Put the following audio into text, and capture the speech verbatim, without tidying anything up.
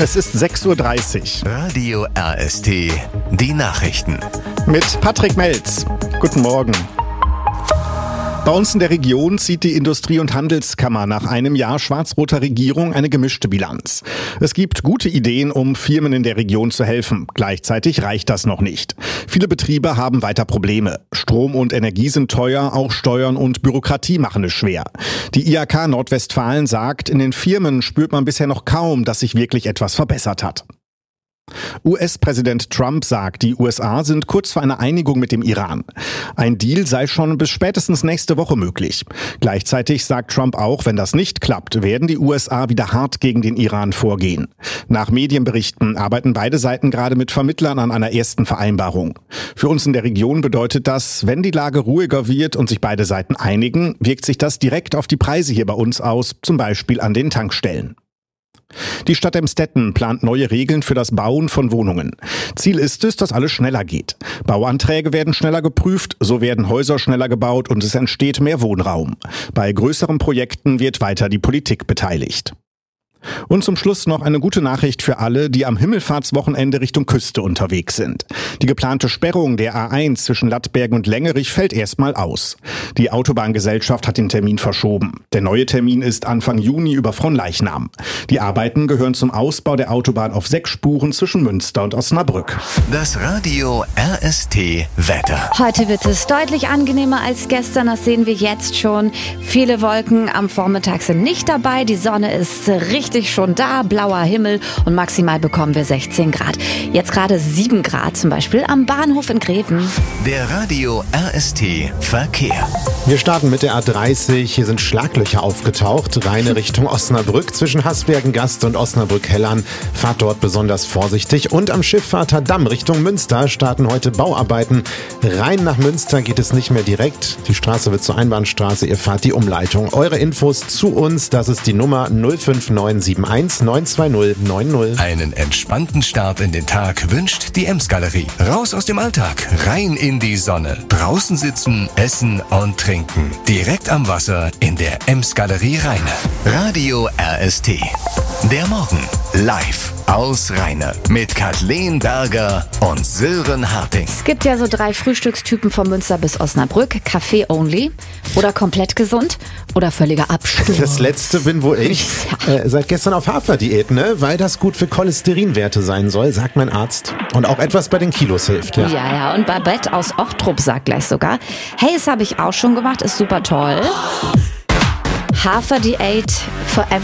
Es ist sechs Uhr dreißig. Radio R S T, die Nachrichten. Mit Patrick Melz. Guten Morgen. Bei uns in der Region zieht die Industrie- und Handelskammer nach einem Jahr schwarz-roter Regierung eine gemischte Bilanz. Es gibt gute Ideen, um Firmen in der Region zu helfen. Gleichzeitig reicht das noch nicht. Viele Betriebe haben weiter Probleme. Strom und Energie sind teuer, auch Steuern und Bürokratie machen es schwer. Die I H K Nordwestfalen sagt, in den Firmen spürt man bisher noch kaum, dass sich wirklich etwas verbessert hat. U S-Präsident Trump sagt, die U S A sind kurz vor einer Einigung mit dem Iran. Ein Deal sei schon bis spätestens nächste Woche möglich. Gleichzeitig sagt Trump auch, wenn das nicht klappt, werden die U S A wieder hart gegen den Iran vorgehen. Nach Medienberichten arbeiten beide Seiten gerade mit Vermittlern an einer ersten Vereinbarung. Für uns in der Region bedeutet das, wenn die Lage ruhiger wird und sich beide Seiten einigen, wirkt sich das direkt auf die Preise hier bei uns aus, zum Beispiel an den Tankstellen. Die Stadt Emstetten plant neue Regeln für das Bauen von Wohnungen. Ziel ist es, dass alles schneller geht. Bauanträge werden schneller geprüft, so werden Häuser schneller gebaut und es entsteht mehr Wohnraum. Bei größeren Projekten wird weiter die Politik beteiligt. Und zum Schluss noch eine gute Nachricht für alle, die am Himmelfahrtswochenende Richtung Küste unterwegs sind. Die geplante Sperrung der A eins zwischen Lattbergen und Längerich fällt erstmal aus. Die Autobahngesellschaft hat den Termin verschoben. Der neue Termin ist Anfang Juni über Fronleichnam. Die Arbeiten gehören zum Ausbau der Autobahn auf sechs Spuren zwischen Münster und Osnabrück. Das Radio R S T Wetter. Heute wird es deutlich angenehmer als gestern, das sehen wir jetzt schon. Viele Wolken am Vormittag sind nicht dabei, die Sonne ist richtig schon da, blauer Himmel und maximal bekommen wir sechzehn Grad. Jetzt gerade sieben Grad zum Beispiel am Bahnhof in Greven. Der Radio R S T Verkehr. Wir starten mit der A dreißig. Hier sind Schlaglöcher aufgetaucht. Reine Richtung Osnabrück zwischen Hasbergen-Gast und Osnabrück-Hellern. Fahrt dort besonders vorsichtig. Und am Schifffahrter Damm Richtung Münster starten heute Bauarbeiten. Rein nach Münster geht es nicht mehr direkt. Die Straße wird zur Einbahnstraße. Ihr fahrt die Umleitung. Eure Infos zu uns, das ist die Nummer null fünf neun sieben eins neun zwei null neun null. Einen entspannten Start in den Tag wünscht die Ems-Galerie. Raus aus dem Alltag, rein in die Sonne. Draußen sitzen, essen und trinken. Direkt am Wasser in der Ems-Galerie Rheine. Radio R S T. Der Morgen live aus Rheine mit Kathleen Berger und Sören Harting. Es gibt ja so drei Frühstückstypen von Münster bis Osnabrück. Kaffee only oder komplett gesund oder völliger Absturz. Das letzte bin wohl ich. Äh, seit gestern auf Haferdiät, ne? Weil das gut für Cholesterinwerte sein soll, sagt mein Arzt. Und auch etwas bei den Kilos hilft, ja. Ja, ja, und Babette aus Ochtrup sagt gleich sogar, hey, das habe ich auch schon gemacht, ist super toll. Haferdiät forever.